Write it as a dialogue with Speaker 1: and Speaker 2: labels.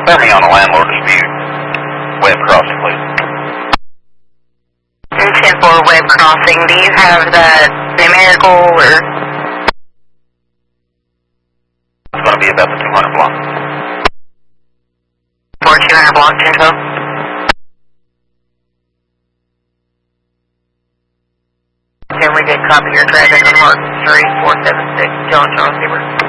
Speaker 1: Put me on a landlord dispute. Web crossing, please.
Speaker 2: 10-4 web crossing. Do you have the numerical or?
Speaker 1: It's going to be about the 200 block.
Speaker 2: For 200 block, 10-12. Can we get a copy of your address on Mark 3476 John Receiver?